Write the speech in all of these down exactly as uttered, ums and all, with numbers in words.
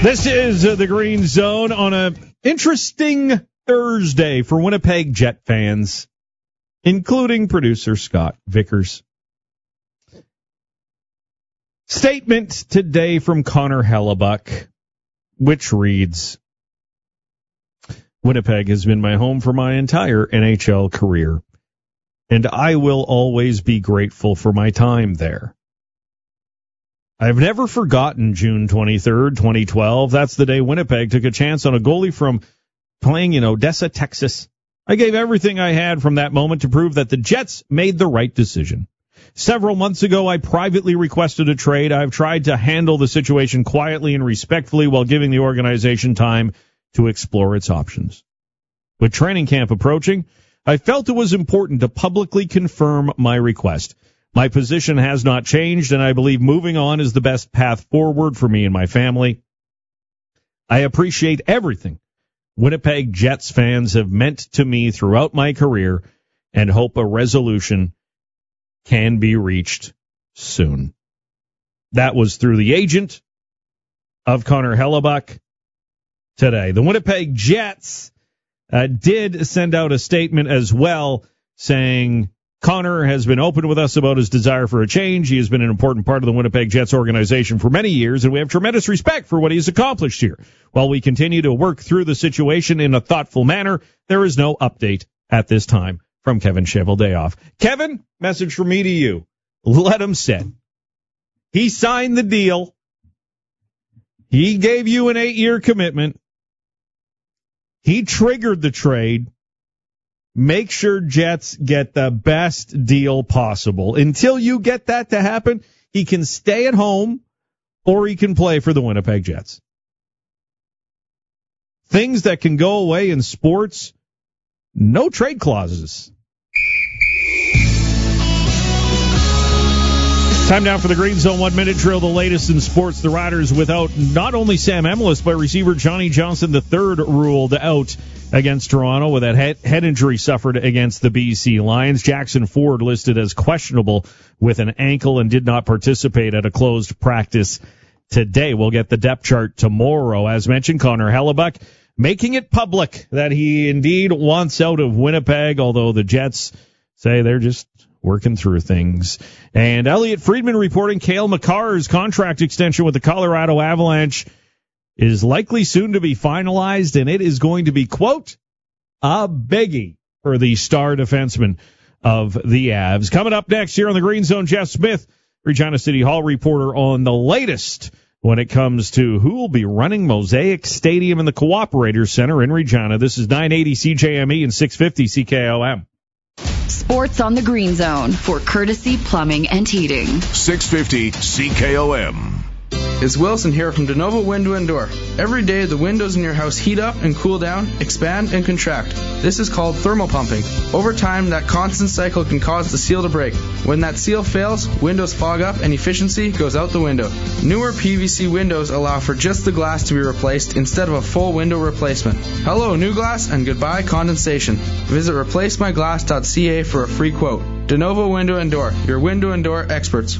This is uh, the Green Zone on a interesting Thursday for Winnipeg Jet fans, including producer Scott Vickers. Statement today from Connor Hellebuyck, which reads, Winnipeg has been my home for my entire N H L career, and I will always be grateful for my time there. I've never forgotten June twenty-third, twenty twelve. That's the day Winnipeg took a chance on a goalie from playing in Odessa, Texas. I gave everything I had from that moment to prove that the Jets made the right decision. Several months ago, I privately requested a trade. I've tried to handle the situation quietly and respectfully while giving the organization time to explore its options. With training camp approaching, I felt it was important to publicly confirm my request. My position has not changed, and I believe moving on is the best path forward for me and my family. I appreciate everything Winnipeg Jets fans have meant to me throughout my career and hope a resolution can be reached soon. That was through the agent of Connor Hellebuyck today. The Winnipeg Jets uh, did send out a statement as well saying, Connor has been open with us about his desire for a change. He has been an important part of the Winnipeg Jets organization for many years, and we have tremendous respect for what he has accomplished here. While we continue to work through the situation in a thoughtful manner, there is no update at this time from Kevin Cheveldayoff. Kevin, message from me to you. Let him sit. He signed the deal. He gave you an eight-year commitment. He triggered the trade. Make sure Jets get the best deal possible. Until you get that to happen, he can stay at home or he can play for the Winnipeg Jets. Things that can go away in sports, no trade clauses. Time now for the Green Zone one-minute drill, the latest in sports. The Riders without not only Sam Emilus, but receiver Johnny Johnson the third ruled out against Toronto with that head, head injury suffered against the B C Lions. Jackson Ford listed as questionable with an ankle and did not participate at a closed practice today. We'll get the depth chart tomorrow. As mentioned, Connor Hellebuyck making it public that he indeed wants out of Winnipeg, although the Jets say they're just working through things. And Elliot Friedman reporting Cale Makar's contract extension with the Colorado Avalanche is likely soon to be finalized, and it is going to be, quote, a biggie for the star defenseman of the Avs. Coming up next here on the Green Zone, Jeff Smith, Regina City Hall reporter, on the latest when it comes to who will be running Mosaic Stadium in the Cooperator Center in Regina. This is nine eighty C J M E and six fifty C K O M. Sports on the Green Zone for Courtesy Plumbing and Heating. six fifty C K O M. It's Wilson here from DeNovo Window and Door. Every day, the windows in your house heat up and cool down, expand and contract. This is called thermal pumping. Over time, that constant cycle can cause the seal to break. When that seal fails, windows fog up and efficiency goes out the window. Newer P V C windows allow for just the glass to be replaced instead of a full window replacement. Hello, new glass, and goodbye, condensation. Visit replace my glass dot c a for a free quote. DeNovo Window and Door, your window and door experts.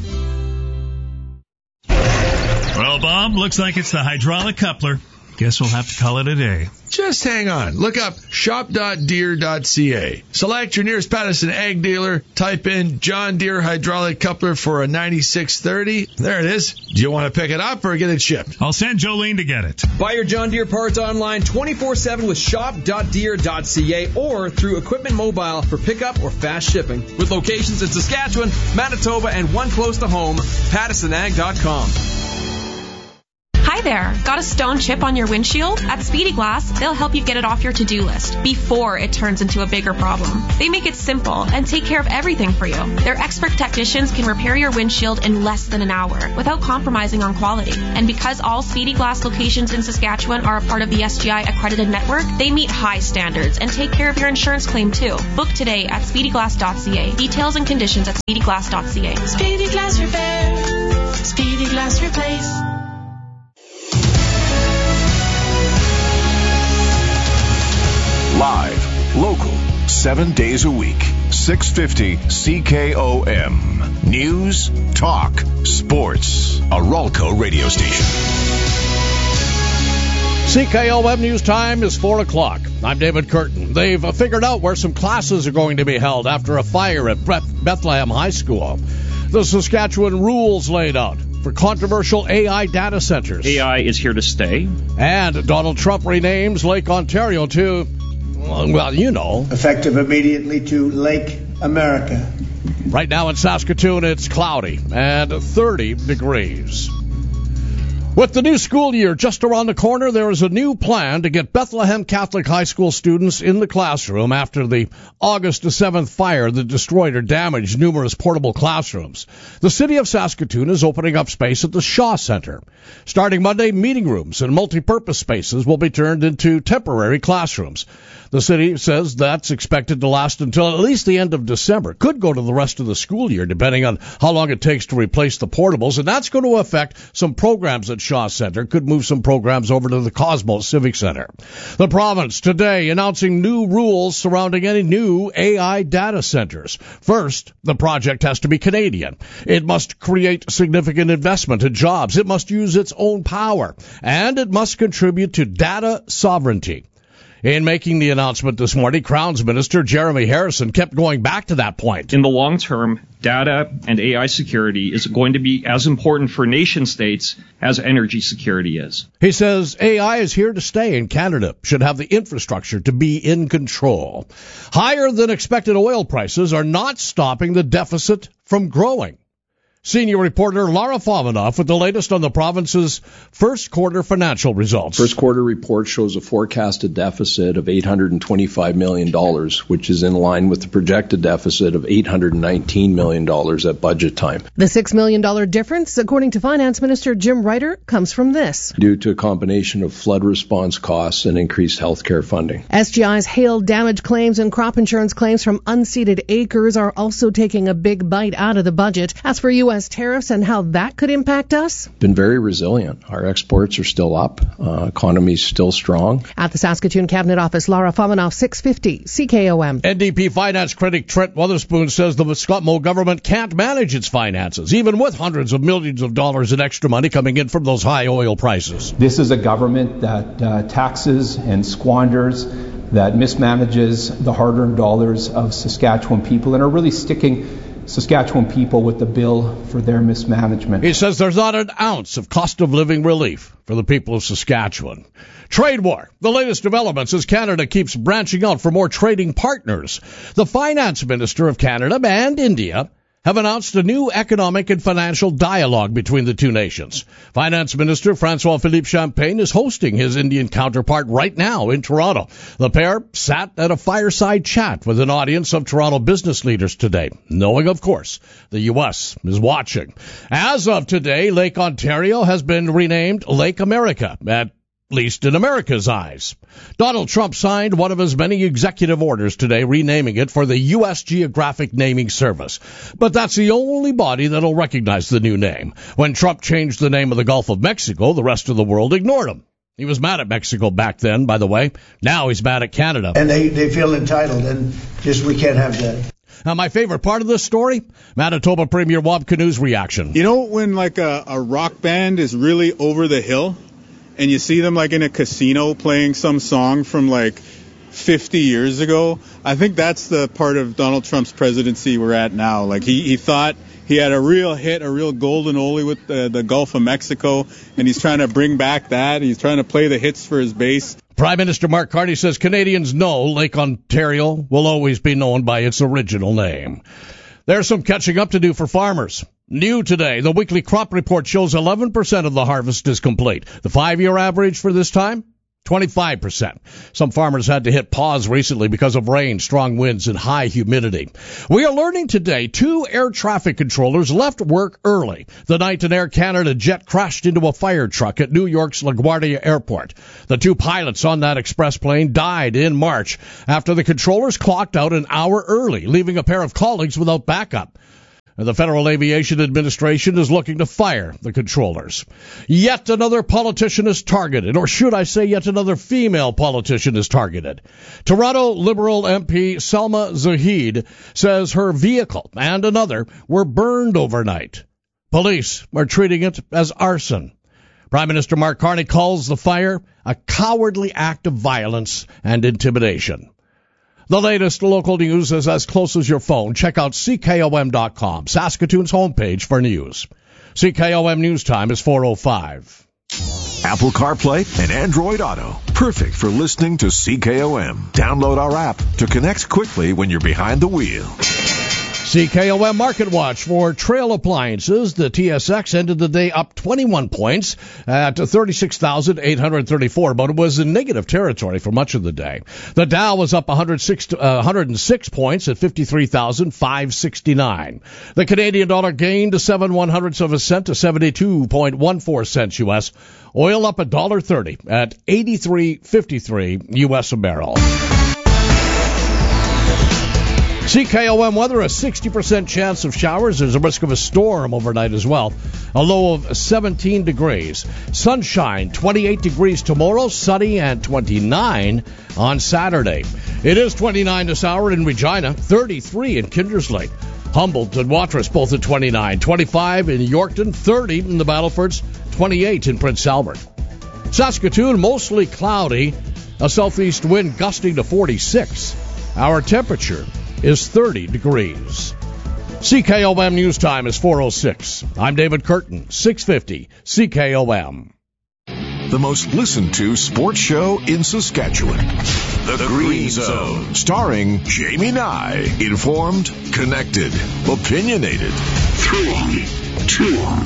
Well, Bob, looks like it's the hydraulic coupler. Guess we'll have to call it a day. Just hang on. Look up shop dot deere dot c a. Select your nearest Patterson Ag dealer. Type in John Deere hydraulic coupler for a ninety-six thirty. There it is. Do you want to pick it up or get it shipped? I'll send Jolene to get it. Buy your John Deere parts online twenty-four seven with shop dot deere dot c a or through Equipment Mobile for pickup or fast shipping. With locations in Saskatchewan, Manitoba, and one close to home, Patterson Ag dot com. Hi there. Got a stone chip on your windshield? At Speedy Glass, they'll help you get it off your to-do list before it turns into a bigger problem. They make it simple and take care of everything for you. Their expert technicians can repair your windshield in less than an hour without compromising on quality. And because all Speedy Glass locations in Saskatchewan are a part of the S G I accredited network, they meet high standards and take care of your insurance claim too. Book today at speedy glass dot c a. Details and conditions at speedy glass dot c a. Speedy Glass Repair. Speedy Glass Replace. Live, local, seven days a week. six fifty C K O M. News, talk, sports. A Ralco radio station. C K O M News Time is four o'clock. I'm David Curtin. They've figured out where some classes are going to be held after a fire at Bethlehem High School. The Saskatchewan rules laid out for controversial A I data centers. A I is here to stay. And Donald Trump renames Lake Ontario to, well, you know. Effective immediately to Lake America. Right now in Saskatoon, it's cloudy and thirty degrees. With the new school year just around the corner, there is a new plan to get Bethlehem Catholic High School students in the classroom after the August seventh fire that destroyed or damaged numerous portable classrooms. The city of Saskatoon is opening up space at the Shaw Center. Starting Monday, meeting rooms and multi-purpose spaces will be turned into temporary classrooms. The city says that's expected to last until at least the end of December. Could go to the rest of the school year, depending on how long it takes to replace the portables, and that's going to affect some programs at Shaw Center. Could move some programs over to the Cosmos Civic Center. The province today announcing new rules surrounding any new A I data centers. First, the project has to be Canadian. It must create significant investment and jobs. It must use its own power, and it must contribute to data sovereignty. In making the announcement this morning, Crown's Minister Jeremy Harrison kept going back to that point. In the long term, data and A I security is going to be as important for nation states as energy security is. He says A I is here to stay, and Canada should have the infrastructure to be in control. Higher than expected oil prices are not stopping the deficit from growing. Senior reporter Laura Favanoff with the latest on the province's first quarter financial results. First quarter report shows a forecasted deficit of eight hundred twenty-five million dollars, which is in line with the projected deficit of eight hundred nineteen million dollars at budget time. The six million dollars difference, according to Finance Minister Jim Ryder, comes from this. Due to a combination of flood response costs and increased health care funding. S G I's hail damage claims and crop insurance claims from unceded acres are also taking a big bite out of the budget. As for U S tariffs and how that could impact us? Been very resilient. Our exports are still up. Uh, economy's still strong. At the Saskatoon Cabinet Office, Laura Favanoff, six fifty C K O M. N D P finance critic Trent Wotherspoon says the Scotmo government can't manage its finances, even with hundreds of millions of dollars in extra money coming in from those high oil prices. This is a government that uh, taxes and squanders, that mismanages the hard-earned dollars of Saskatchewan people, and are really sticking Saskatchewan people with the bill for their mismanagement. He says there's not an ounce of cost of living relief for the people of Saskatchewan. Trade war. The latest developments as Canada keeps branching out for more trading partners. The finance minister of Canada and India have announced a new economic and financial dialogue between the two nations. Finance Minister François-Philippe Champagne is hosting his Indian counterpart right now in Toronto. The pair sat at a fireside chat with an audience of Toronto business leaders today, knowing, of course, the U S is watching. As of today, Lake Ontario has been renamed Lake America, at least in America's eyes. Donald Trump signed one of his many executive orders today renaming it for the U S Geographic Naming Service. But that's the only body that'll recognize the new name. When Trump changed the name of the Gulf of Mexico, the rest of the world ignored him. He was mad at Mexico back then, by the way. Now he's mad at Canada. And they, they feel entitled, and just we can't have that. Now, my favorite part of this story, Manitoba Premier Wab Kinu's reaction. You know when like a, a rock band is really over the hill? And you see them like in a casino playing some song from like fifty years ago. I think that's the part of Donald Trump's presidency we're at now. Like he, he thought he had a real hit, a real golden oldie with the, the Gulf of Mexico, and he's trying to bring back that. He's trying to play the hits for his base. Prime Minister Mark Carney says Canadians know Lake Ontario will always be known by its original name. There's some catching up to do for farmers. New today, the weekly crop report shows eleven percent of the harvest is complete. The five-year average for this time, twenty-five percent. Some farmers had to hit pause recently because of rain, strong winds, and high humidity. We are learning today two air traffic controllers left work early the night an Air Canada jet crashed into a fire truck at New York's LaGuardia Airport. The two pilots on that express plane died in March after the controllers clocked out an hour early, leaving a pair of colleagues without backup. The Federal Aviation Administration is looking to fire the controllers. Yet another politician is targeted, or should I say yet another female politician is targeted. Toronto Liberal M P Salma Zahid says her vehicle and another were burned overnight. Police are treating it as arson. Prime Minister Mark Carney calls the fire a cowardly act of violence and intimidation. The latest local news is as close as your phone. Check out C K O M dot com, Saskatoon's homepage for news. C K O M News Time is four oh five. Apple CarPlay and Android Auto. Perfect for listening to C K O M. Download our app to connect quickly when you're behind the wheel. C K O M Market Watch for Trail Appliances. The T S X ended the day up twenty-one points at thirty-six thousand eight hundred thirty-four, but it was in negative territory for much of the day. The Dow was up one hundred six, uh, one hundred six points at fifty-three thousand five hundred sixty-nine. The Canadian dollar gained seven one hundredths of a cent to seventy-two point one four cents U S. Oil up one dollar thirty at eighty-three fifty-three U S a barrel. C K O M weather, a sixty percent chance of showers. There's a risk of a storm overnight as well. A low of seventeen degrees. Sunshine, twenty-eight degrees tomorrow, sunny and twenty-nine on Saturday. It is twenty-nine this hour in Regina, thirty-three in Kindersley. Humboldt and Watrous both at twenty-nine, twenty-five in Yorkton, thirty in the Battlefords, twenty-eight in Prince Albert. Saskatoon, mostly cloudy, a southeast wind gusting to forty-six. Our temperature is thirty degrees. C K O M News Time is four oh six. I'm David Curtin, six fifty C K O M. The most listened to sports show in Saskatchewan. The, the Green Zone. Starring Jamie Nye. Informed, connected, opinionated. Three, two,